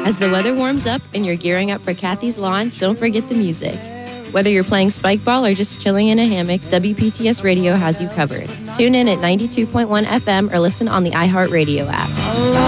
As the weather warms up and you're gearing up for Kathy's lawn, don't forget the music. Whether you're playing spike ball or just chilling in a hammock, WPTS Radio has you covered. Tune in at 92.1 FM or listen on the iHeartRadio app.